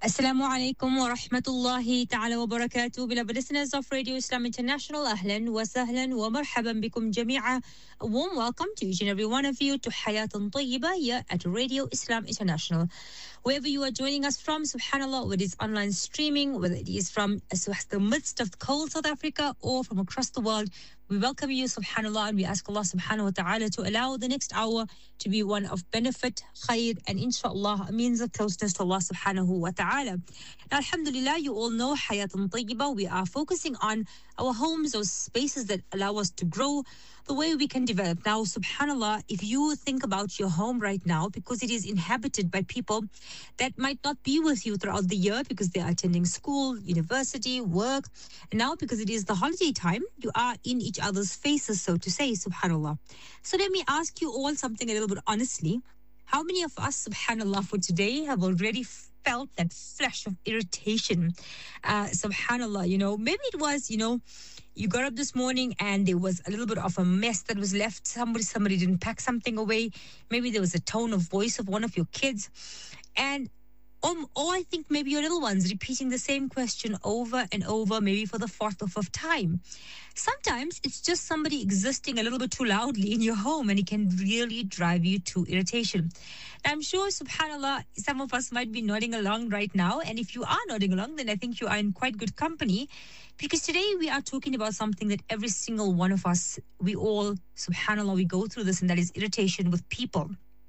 Assalamu alaikum wa rahmatullahi ta'ala wa barakatuh. Beloved listeners of Radio Islam International, ahlan wa sahlan wa marhaban bikum jami'a. A warm welcome to each and every one of you to Hayatun Tayyiba here at Radio Islam International. Wherever you are joining us from, subhanAllah, whether it's online streaming, whether it is from the midst of cold South Africa or from across the world, we welcome you, subhanAllah, and we ask Allah subhanahu wa ta'ala to allow the next hour to be one of benefit, khair, and inshallah, a means of closeness to Allah subhanahu wa ta'ala. Now, alhamdulillah, you all know Hayatun Tayyiba. We are focusing on our homes, those spaces that allow us to grow, the way we can develop. Now, subhanAllah, if you think about your home right now, because it is inhabited by people that might not be with you throughout the year because they are attending school, university, work, and now because it is the holiday time, you are in each other's faces, so to say, subhanAllah. So let me ask you all something a little bit honestly. How many of us, subhanAllah, for today have already felt that flash of irritation? Subhanallah, maybe it was, you got up this morning and there was a little bit of a mess that was left. Somebody didn't pack something away. Maybe there was a tone of voice of one of your kids. And or I think maybe your little ones repeating the same question over and over, maybe for the fourth or fifth time. Sometimes it's just somebody existing a little bit too loudly in your home, and it can really drive you to irritation. Now, I'm sure, subhanAllah, some of us might be nodding along right now. And if you are nodding along, then I think you are in quite good company. Because today we are talking about something that every single one of us, we all, subhanAllah, we go through this, and that is irritation with people.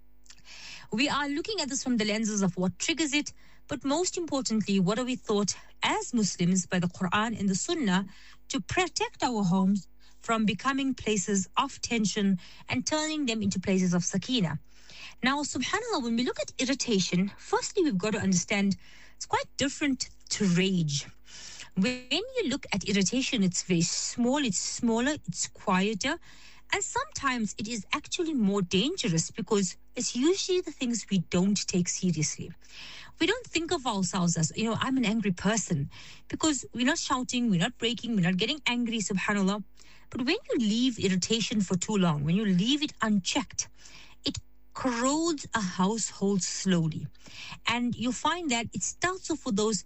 We are looking at this from the lenses of what triggers it, but most importantly, what are we taught as Muslims by the Quran and the Sunnah to protect our homes from becoming places of tension and turning them into places of sakina. Now, subhanAllah, when we look at irritation, firstly, we've got to understand it's quite different to rage. When you look at irritation, it's very small, it's smaller, it's quieter, and sometimes it is actually more dangerous because it's usually the things we don't take seriously. We don't think of ourselves as, I'm an angry person, because we're not shouting, we're not breaking, we're not getting angry, subhanAllah. But when you leave irritation for too long, when you leave it unchecked, it corrodes a household slowly. And you find that it starts off with those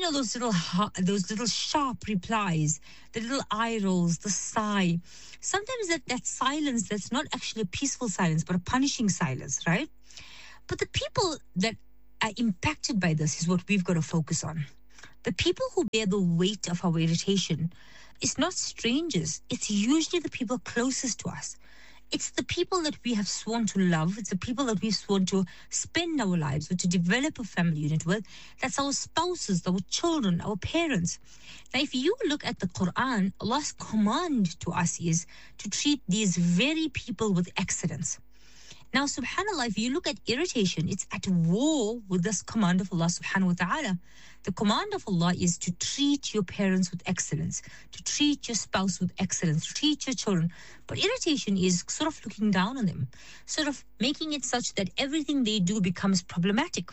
little sharp replies, the little eye rolls, the sigh. Sometimes that silence that's not actually a peaceful silence, but a punishing silence, right? But the people that are impacted by this is what we've got to focus on. The people who bear the weight of our irritation is not strangers. It's usually the people closest to us. It's the people that we have sworn to love. It's the people that we've sworn to spend our lives with, to develop a family unit with. That's our spouses, our children, our parents. Now, if you look at the Quran, Allah's command to us is to treat these very people with excellence. Now, subhanAllah, if you look at irritation, it's at war with this command of Allah subhanahu wa ta'ala. The command of Allah is to treat your parents with excellence, to treat your spouse with excellence, to treat your children. But irritation is sort of looking down on them, sort of making it such that everything they do becomes problematic.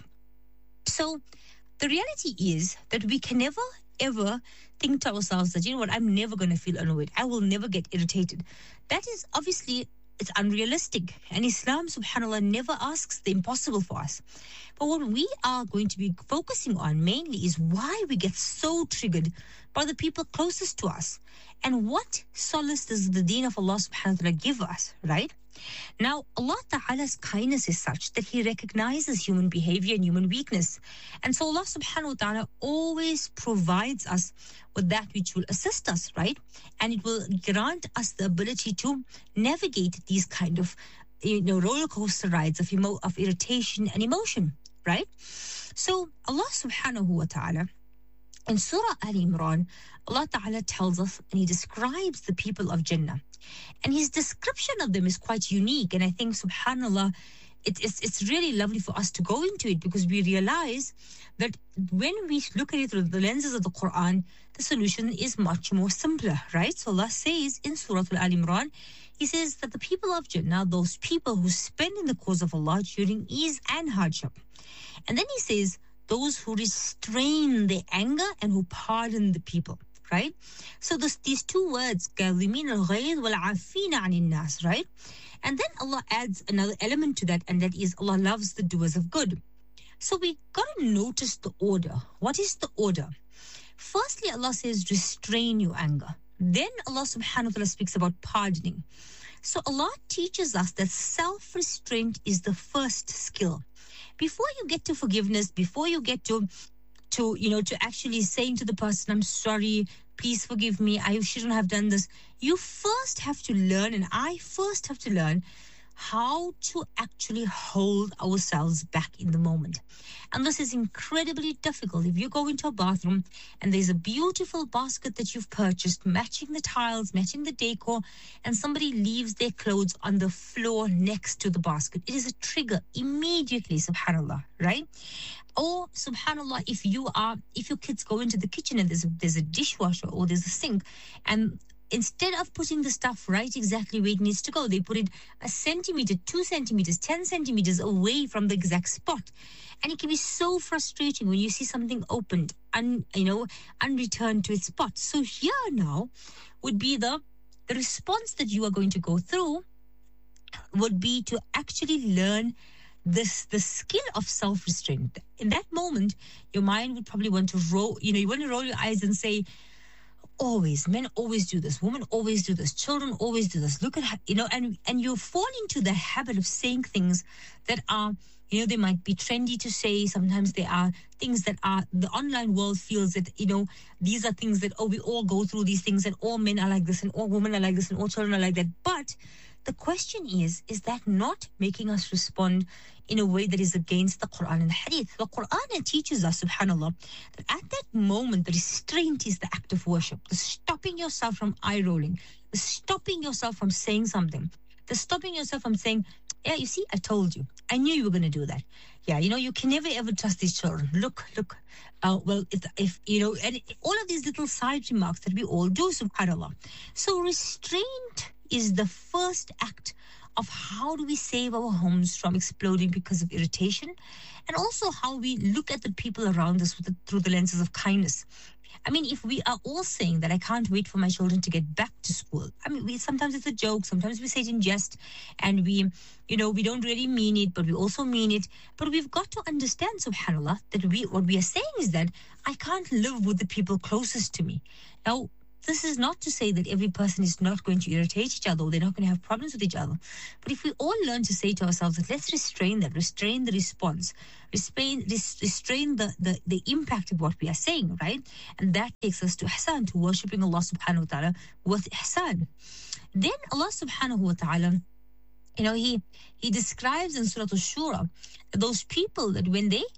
So the reality is that we can never, ever think to ourselves that, I'm never going to feel annoyed. I will never get irritated. That is obviously, it's unrealistic. And Islam, subhanAllah, never asks the impossible for us. But what we are going to be focusing on mainly is why we get so triggered by the people closest to us. And what solace does the deen of Allah subhanahu wa ta'ala give us, right? Now, Allah Ta'ala's kindness is such that He recognizes human behavior and human weakness. And so Allah subhanahu wa ta'ala always provides us with that which will assist us, right? And it will grant us the ability to navigate these kind of, roller coaster rides of irritation and emotion, right? So Allah subhanahu wa ta'ala, in Surah Al-Imran, Allah Ta'ala tells us and He describes the people of Jannah. And His description of them is quite unique. And I think, subhanAllah, it's really lovely for us to go into it because we realize that when we look at it through the lenses of the Quran, the solution is much more simpler, right? So Allah says in Surah Al-Imran, He says that the people of Jannah, those people who spend in the cause of Allah during ease and hardship. And then He says, those who restrain their anger and who pardon the people, right? So these two words, كَاظِمِينَ الْغَيْظَ وَالْعَافِينَ عَنِ النَّاسِ, right? And then Allah adds another element to that, and that is Allah loves the doers of good. So we got to notice the order. What is the order? Firstly, Allah says, restrain your anger. Then Allah subhanahu wa ta'ala speaks about pardoning. So Allah teaches us that self-restraint is the first skill. Before you get to forgiveness, before you get to actually saying to the person, I'm sorry, please forgive me, I shouldn't have done this. You first have to learn, and I first have to learn how to actually hold ourselves back in the moment. And this is incredibly difficult. If you go into a bathroom and there's a beautiful basket that you've purchased, matching the tiles, matching the decor, and somebody leaves their clothes on the floor next to the basket, it is a trigger immediately, subhanAllah, right? Or subhanAllah, if your kids go into the kitchen and there's a dishwasher or there's a sink, and instead of putting the stuff right exactly where it needs to go, they put it a centimeter, 2 centimeters, 10 centimeters away from the exact spot. And it can be so frustrating when you see something opened, unreturned to its spot. So here now would be the response that you are going to go through would be to actually learn the skill of self-restraint. In that moment, your mind would probably want to roll your eyes and say, always, men always do this, women always do this, children always do this. Look at how, and you fall into the habit of saying things that are, they might be trendy to say. Sometimes they are things that are, the online world feels that, these are things that, we all go through these things, and all men are like this, and all women are like this, and all children are like that. But the question is that not making us respond in a way that is against the Quran and the Hadith? The Quran teaches us, subhanAllah, that at that moment, the restraint is the act of worship. The stopping yourself from eye-rolling, the stopping yourself from saying something, the stopping yourself from saying, yeah, you see, I told you. I knew you were going to do that. Yeah, you can never ever trust these children. Look. Well, if and all of these little side remarks that we all do, subhanAllah. So restraint is the first act of how do we save our homes from exploding because of irritation, and also how we look at the people around us through the lenses of kindness. I mean, if we are all saying that I can't wait for my children to get back to school, I mean, sometimes it's a joke, sometimes we say it in jest, and we don't really mean it, but we also mean it. But we've got to understand, subhanAllah, that what we are saying is that I can't live with the people closest to me. Now, this is not to say that every person is not going to irritate each other, or they're not going to have problems with each other. But if we all learn to say to ourselves that let's restrain the response, restrain the impact of what we are saying, right? And that takes us to ihsan, to worshipping Allah subhanahu wa ta'ala with ihsan. Then Allah subhanahu wa ta'ala, he describes in Surah Al-Shura those people that when they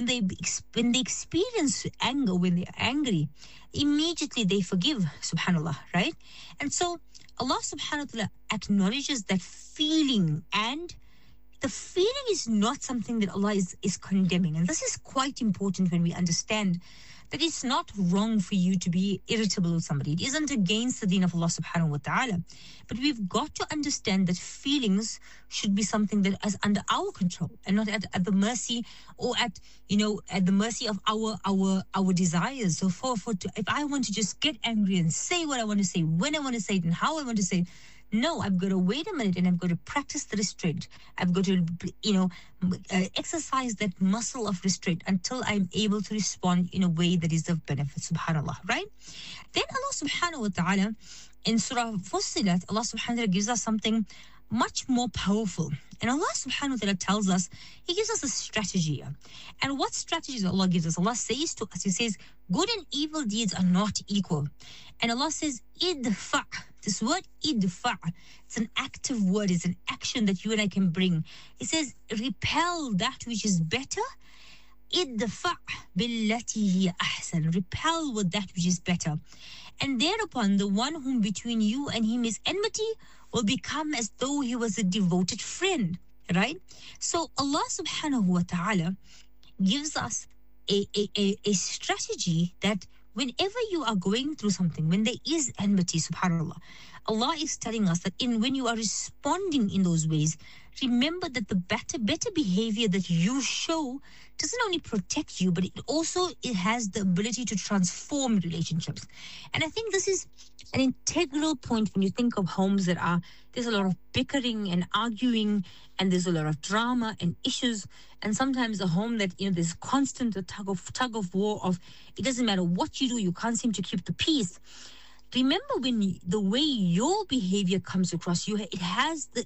experience anger, when they're angry, immediately they forgive, subhanAllah, right? And so Allah subhanahu wa ta'ala acknowledges that feeling, and the feeling is not something that Allah is condemning. And this is quite important when we understand that it's not wrong for you to be irritable with somebody. It isn't against the deen of Allah subhanahu wa ta'ala. But we've got to understand that feelings should be something that is under our control, and not at the mercy, or at the mercy of our desires. So if I want to just get angry and say what I want to say, when I want to say it, and how I want to say it, no, I've got to wait a minute, and I've got to practice the restraint. I've got to, exercise that muscle of restraint until I'm able to respond in a way that is of benefit, subhanAllah, right? Then Allah subhanahu wa ta'ala, in Surah Fussilat, Allah subhanahu wa ta'ala gives us something much more powerful. And Allah subhanahu wa ta'ala tells us, He gives us a strategy. And what strategies Allah gives us? Allah says to us, He says, good and evil deeds are not equal. And Allah says, idfa'. This word idfa', it's an active word, it's an action that you and I can bring. It says, repel that which is better. Idfa' billati hiya ahsan. Repel with that which is better. And thereupon, the one whom between you and him is enmity will become as though he was a devoted friend, right? So Allah subhanahu wa ta'ala gives us a strategy that whenever you are going through something, when there is enmity, subhanAllah, Allah is telling us that when you are responding in those ways, remember that the better behavior that you show doesn't only protect you, but it has the ability to transform relationships. And I think this is an integral point when you think of homes there's a lot of bickering and arguing, and there's a lot of drama and issues, and sometimes a home that there's constant tug of war of, it doesn't matter what you do, you can't seem to keep the peace. Remember, when the way your behavior comes across you, it has the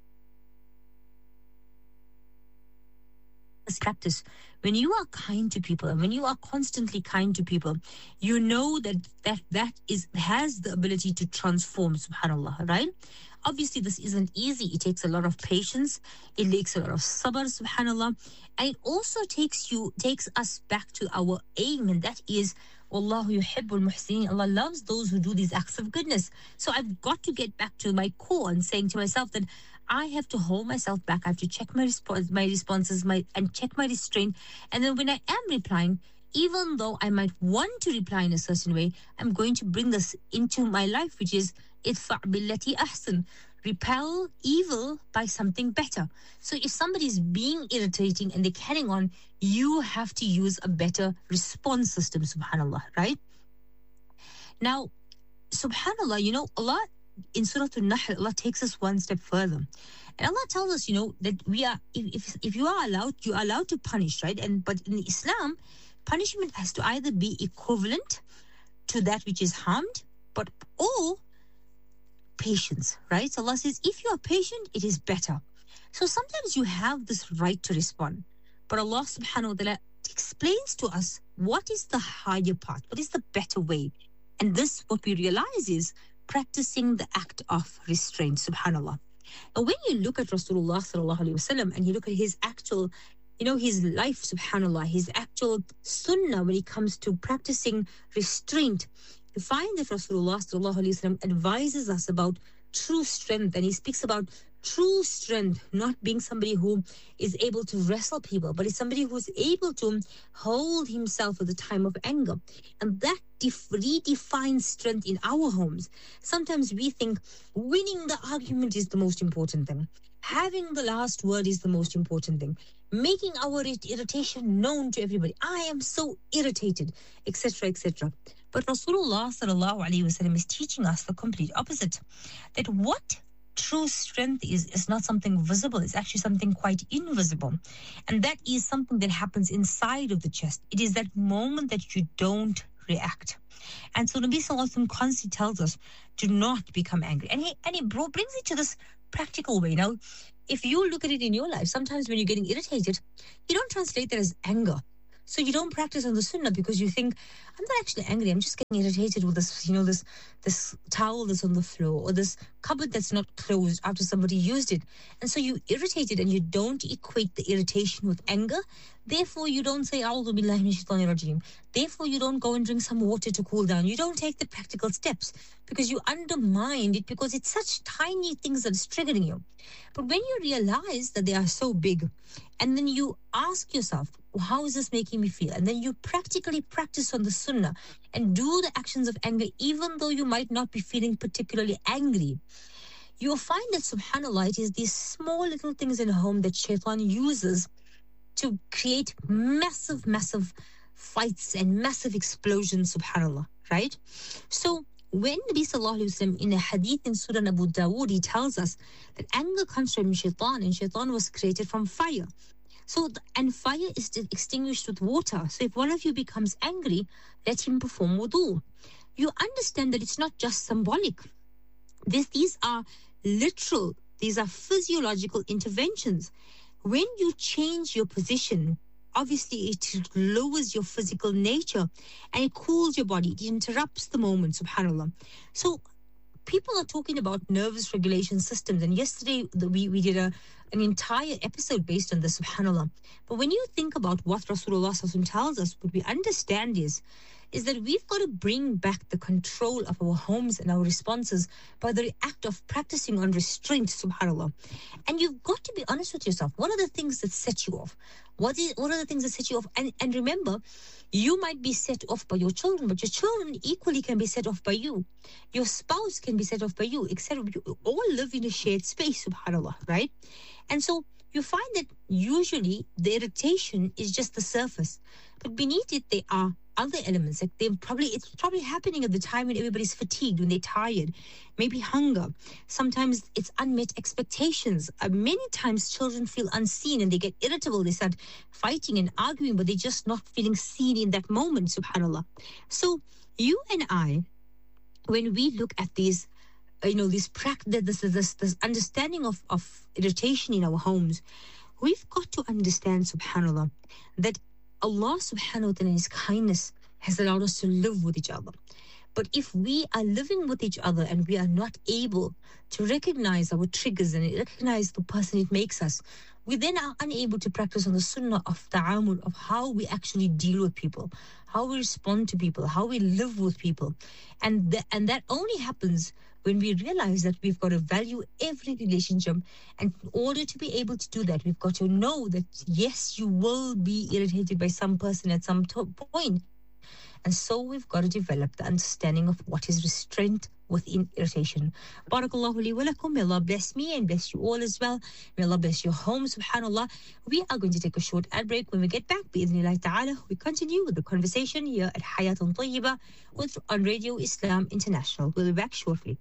practice. When you are kind to people, and when you are constantly kind to people, you know that has the ability to transform, subhanallah, right? Obviously, this isn't easy. It takes a lot of patience. It takes a lot of sabr, subhanallah. And it also takes us back to our aim, and that is, Wallahu yuhibbul muhsinin. Allah loves those who do these acts of goodness. So I've got to get back to my core and saying to myself that I have to hold myself back. I have to check my responses, and check my restraint. And then when I am replying, even though I might want to reply in a certain way, I'm going to bring this into my life, which is idfa' billati ahsan. Repel evil by something better. So if somebody is being irritating and they're carrying on, you have to use a better response system, subhanallah, right? Now, subhanallah, Allah in Surah An-Nahl, Allah takes us one step further. And Allah tells us, that we are, if you are allowed to punish, right? But in Islam, punishment has to either be equivalent to that which is harmed, or patience, right? So Allah says, if you are patient, it is better. So sometimes you have this right to respond, but Allah subhanahu wa ta'ala explains to us what is the higher path, what is the better way. And this, what we realize, is practicing the act of restraint, subhanallah. And when you look at Rasulullah sallallahu alaihi wasallam, and you look at his actual, his life, subhanallah, his actual sunnah when it comes to practicing restraint, you find that Rasulullah sallallahu alaihi wasallam advises us about true strength, and he speaks about true strength not being somebody who is able to wrestle people, but is somebody who is able to hold himself at the time of anger. And that redefines strength in our homes. Sometimes we think winning the argument is the most important thing. Having the last word is the most important thing. Making our irritation known to everybody. I am so irritated, etc., etc. But Rasulullah sallallahu alaihi wasallam is teaching us the complete opposite. That what true strength is not something visible. It's actually something quite invisible. And that is something that happens inside of the chest. It is that moment that you don't react. And so Nabi sallallahu alaihi wasallam constantly tells us, do not become angry. And he brings it to this practical way. Now, if you look at it in your life, sometimes when you're getting irritated, you don't translate that as anger. So you don't practice on the sunnah because you think, I'm not actually angry, I'm just getting irritated with this, this towel that's on the floor, or this cupboard that's not closed after somebody used it. And so you irritated, and you don't equate the irritation with anger. Therefore, you don't say, A'udhu billahi minash shaitanir rajeem. Therefore, you don't go and drink some water to cool down. You don't take the practical steps because you undermine it, because it's such tiny things that's triggering you. But when you realize that they are so big, and then you ask yourself, how is this making me feel? And then you practically practice on the sunnah and do the actions of anger, even though you might not be feeling particularly angry. You'll find that, subhanAllah, it is these small little things in a home that shaitan uses to create massive, massive fights and massive explosions, subhanAllah, right? So when Nabi sallallahu alaihi wasallam in a hadith in Surah Abu Dawood, he tells us that anger comes from shaitan, and shaitan was created from fire. And fire is extinguished with water. So if one of you becomes angry, let him perform wudu. You understand that it's not just symbolic. These are literal, these are physiological interventions. When you change your position, obviously it lowers your physical nature and it cools your body. It interrupts the moment, subhanAllah. So people are talking about nervous regulation systems, and yesterday we did an entire episode based on this, subhanAllah. But when you think about what Rasulullah sallallahu alaihi wasallam tells us, what we understand is that we've got to bring back the control of our homes and our responses by the act of practicing on restraint, subhanAllah. And you've got to be honest with yourself. What are the things that set you off? What are the things that set you off? And remember, you might be set off by your children, but your children equally can be set off by you. Your spouse can be set off by you, etc. You all live in a shared space, subhanAllah, right? And so you find that usually the irritation is just the surface, but beneath it there are other elements. Like it's probably happening at the time when everybody's fatigued, when they're tired, maybe hunger. Sometimes it's unmet expectations. Many times children feel unseen and they get irritable. They start fighting and arguing, but they're just not feeling seen in that moment, subhanAllah. So you and I, when we look at these, this understanding of irritation in our homes, we've got to understand, subhanAllah, that Allah subhanahu wa ta'ala in His kindness has allowed us to live with each other. But if we are living with each other and we are not able to recognize our triggers and recognize the person it makes us, we then are unable to practice on the sunnah of ta'amul, of how we actually deal with people, how we respond to people, how we live with people. And that only happens when we realize that we've got to value every relationship. And in order to be able to do that, we've got to know that, yes, you will be irritated by some person at some point. And so we've got to develop the understanding of what is restraint within irritation. Barakallahu li wa lakum. May Allah bless me and bless you all as well. May Allah bless your home, subhanAllah. We are going to take a short ad break. When we get back, bi'idhnillah ta'ala, we continue with the conversation here at Hayatun Tayyibah on Radio Islam International. We'll be back shortly.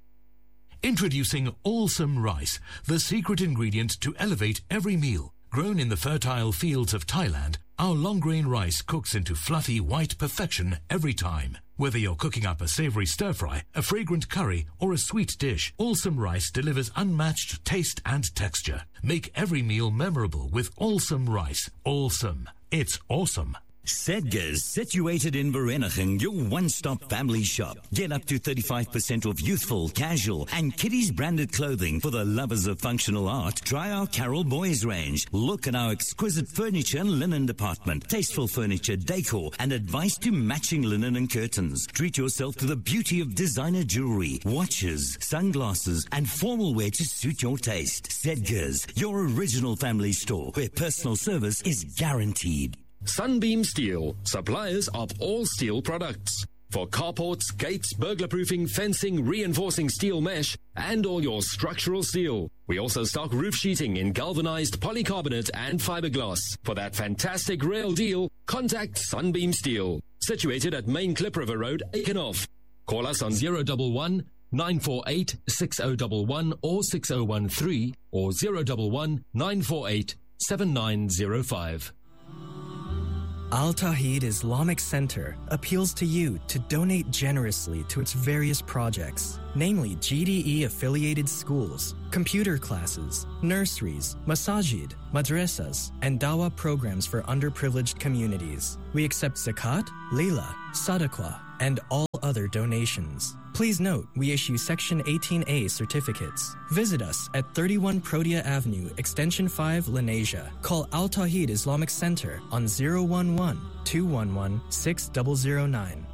Introducing Awesome Rice, the secret ingredient to elevate every meal. Grown in the fertile fields of Thailand, our long-grain rice cooks into fluffy white perfection every time. Whether you're cooking up a savory stir-fry, a fragrant curry, or a sweet dish, Awesome Rice delivers unmatched taste and texture. Make every meal memorable with Awesome Rice. Awesome. It's awesome. Sedgars, situated in Vereeniging, your one-stop family shop. Get up to 35% off youthful, casual and kiddies branded clothing. For the lovers of functional art, try our Carol Boys range. Look at our exquisite furniture and linen department, tasteful furniture, decor and advice to matching linen and curtains. Treat yourself to the beauty of designer jewelry, watches, sunglasses and formal wear to suit your taste. Sedgars, your original family store where personal service is guaranteed. Sunbeam Steel, suppliers of all steel products. For carports, gates, burglar-proofing, fencing, reinforcing steel mesh, and all your structural steel. We also stock roof sheeting in galvanized polycarbonate and fiberglass. For that fantastic rail deal, contact Sunbeam Steel. Situated at Main Klip River Road, Aikenhof. Call us on 011 948 6011 or 6013 or 011 948 7905. Al Tawheed Islamic Center appeals to you to donate generously to its various projects, namely GDE-affiliated schools, computer classes, nurseries, masajid, madrasas, and dawah programs for underprivileged communities. We accept zakat, lila, sadaqah, and all other donations. Please note, we issue Section 18A certificates. Visit us at 31 Protea Avenue, Extension 5, Lenasia. Call Al Tawheed Islamic Center on 011-211-6009.